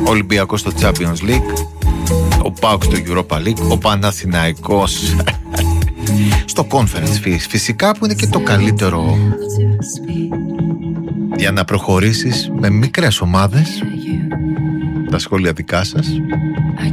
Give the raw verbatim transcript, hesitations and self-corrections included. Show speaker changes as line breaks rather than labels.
Ολυμπιακός στο Champions League, ο ΠΑΟΚ στο Europa League, ο Παναθηναϊκός στο Conference φυσικά, που είναι και το καλύτερο για να προχωρήσεις με μικρές ομάδες. Τα σχόλια δικά σας.